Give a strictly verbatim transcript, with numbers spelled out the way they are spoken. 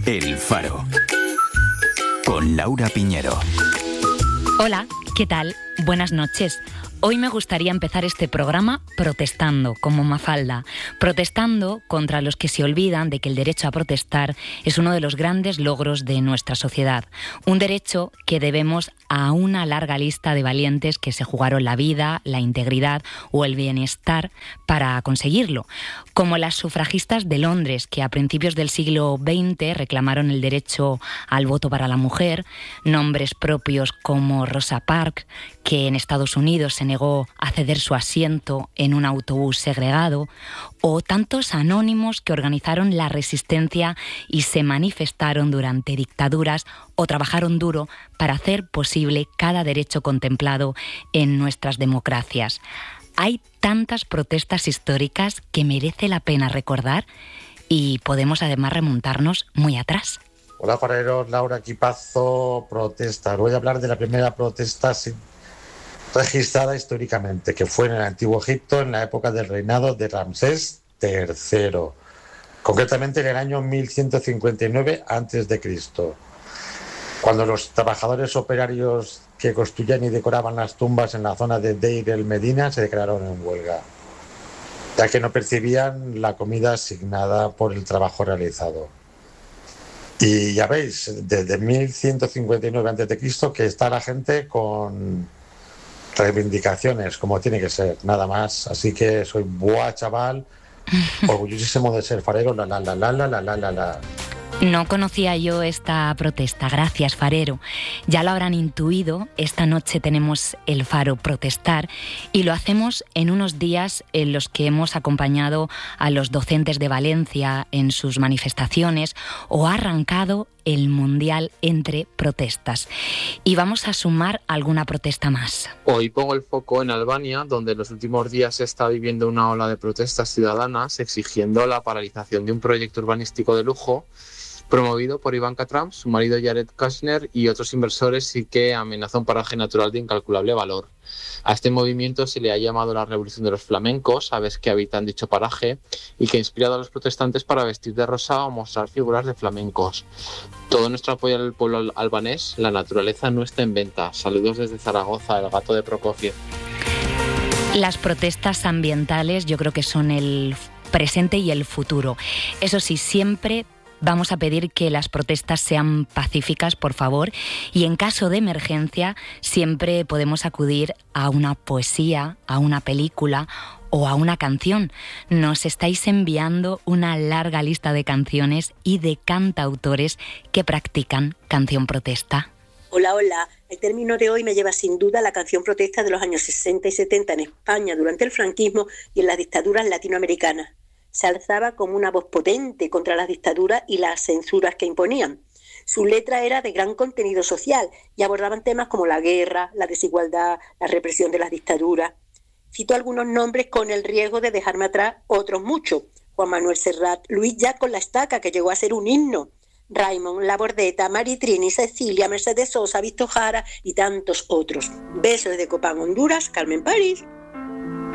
El Faro, con Laura Piñero. Hola, ¿qué tal? Buenas noches. Hoy me gustaría empezar este programa protestando, como Mafalda, protestando contra los que se olvidan de que el derecho a protestar es uno de los grandes logros de nuestra sociedad, un derecho que debemos a una larga lista de valientes que se jugaron la vida, la integridad o el bienestar para conseguirlo, como las sufragistas de Londres, que a principios del siglo veinte reclamaron el derecho al voto para la mujer, nombres propios como Rosa Parks, que en Estados Unidos se negó a ceder su asiento en un autobús segregado, o tantos anónimos que organizaron la resistencia y se manifestaron durante dictaduras o trabajaron duro para hacer posible cada derecho contemplado en nuestras democracias. Hay tantas protestas históricas que merece la pena recordar y podemos además remontarnos muy atrás. Hola, fareros, Laura Equipazo, protesta. Voy a hablar de la primera protesta registrada históricamente, que fue en el Antiguo Egipto en la época del reinado de Ramsés tercero, concretamente en el año mil ciento cincuenta y nueve antes de Cristo, cuando los trabajadores operarios que construían y decoraban las tumbas en la zona de Deir el Medina se declararon en huelga, ya que no percibían la comida asignada por el trabajo realizado. Y ya veis, desde mil ciento cincuenta y nueve antes de Cristo que está la gente con reivindicaciones, como tiene que ser, nada más. Así que soy buah, chaval, orgullosísimo de ser farero, la la la la la la la la la. No conocía yo esta protesta, gracias, farero. Ya lo habrán intuido, esta noche tenemos el Faro Protestar y lo hacemos en unos días en los que hemos acompañado a los docentes de Valencia en sus manifestaciones o ha arrancado el Mundial entre protestas. Y vamos a sumar alguna protesta más. Hoy pongo el foco en Albania, donde en los últimos días se está viviendo una ola de protestas ciudadanas exigiendo la paralización de un proyecto urbanístico de lujo promovido por Ivanka Trump, su marido Jared Kushner y otros inversores y que amenaza un paraje natural de incalculable valor. A este movimiento se le ha llamado la revolución de los flamencos, aves que habitan dicho paraje y que ha inspirado a los protestantes para vestir de rosa o mostrar figuras de flamencos. Todo nuestro apoyo al pueblo albanés, la naturaleza no está en venta. Saludos desde Zaragoza, el gato de Prokofiev. Las protestas ambientales yo creo que son el presente y el futuro. Eso sí, siempre vamos a pedir que las protestas sean pacíficas, por favor, y en caso de emergencia siempre podemos acudir a una poesía, a una película o a una canción. Nos estáis enviando una larga lista de canciones y de cantautores que practican canción protesta. Hola, hola. El término de hoy me lleva sin duda a la canción protesta de los años sesenta y setenta en España durante el franquismo y en las dictaduras latinoamericanas. Se alzaba como una voz potente contra las dictaduras y las censuras que imponían. Su letra era de gran contenido social y abordaban temas como la guerra, la desigualdad, la represión de las dictaduras. Cito algunos nombres con el riesgo de dejarme atrás otros muchos. Juan Manuel Serrat, Luis Llach con La Estaca, que llegó a ser un himno, Raymond, La Bordeta, Mari Trini, Cecilia, Mercedes Sosa, Víctor Jara y tantos otros. Besos desde Copán, Honduras, Carmen París.